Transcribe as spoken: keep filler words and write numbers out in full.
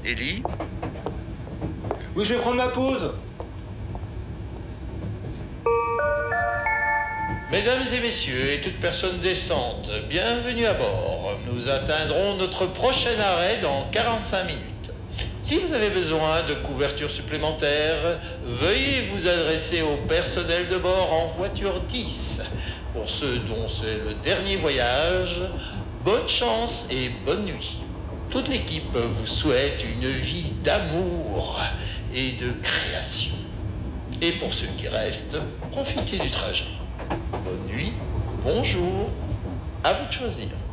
Élie? Oui, je vais prendre ma pause. Mesdames et messieurs et toute personne décente, bienvenue à bord. Nous atteindrons notre prochain arrêt dans quarante-cinq minutes. Si vous avez besoin de couverture supplémentaire, veuillez vous adresser au personnel de bord en voiture dix. Pour ceux dont c'est le dernier voyage, bonne chance et bonne nuit. Toute l'équipe vous souhaite une vie d'amour et de création. Et pour ceux qui restent, profitez du trajet. Bonne nuit, bonjour, à vous de choisir.